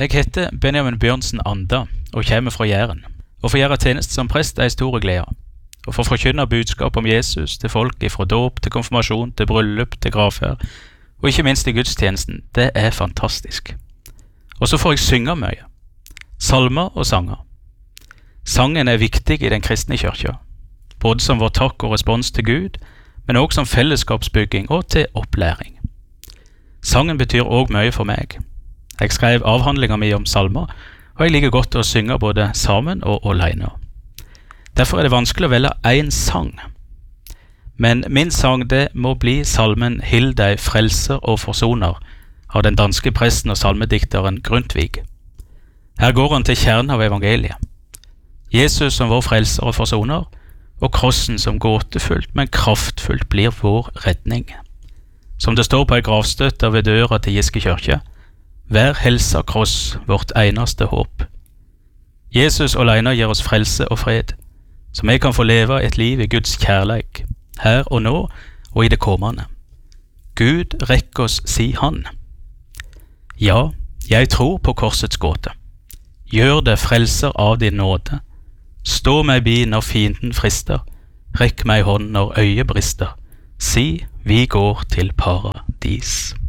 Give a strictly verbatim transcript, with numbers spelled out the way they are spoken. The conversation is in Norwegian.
Jeg heter Benjamin Bjørnsen Anda og kommer fra Jæren. Å få gjøre tjeneste som prest er en stor glede. Å få forkynne budskap om Jesus til folk fra dåp til konfirmasjon til bryllup til gravferd, og ikke minst i gudstjenesten, det er fantastisk. Og så får jeg synge mye. Salmer og sanger. Sangen er viktig i den kristne kirka, både som vår takk og respons til Gud, men også som fellesskapsbygging og til opplæring. Sangen betyr også mye for meg. Jeg skrev avhandlinga mi om salmer, og jeg liker godt å synge både sammen og alene. Derfor er det vanskelig å velge én sang. Men min sang det må bli salmen «Hill deg, frelser og forsoner» av den danske presten og salmedikteren Grundtvig. Her går han til kjernen av evangeliet. Jesus som vår frelser og forsoner, og krossen som gåtefullt, men kraftfullt blir vår redning. Som det står på ei gravstøtte ved døra til Giske kirke, vær helsa kross, vårt eneste håp. Jesus alene gir oss frelse og fred, så vi kan få leve et liv i Guds kjærleik, her og nå og i det kommende. Gud rekker oss, si han. Ja, jeg tror på korsets gåte. Gjør det frelser av din nåde. Stå meg bi når fienden frister. Rekk meg hånd når øyet brister. Si, vi går til paradis.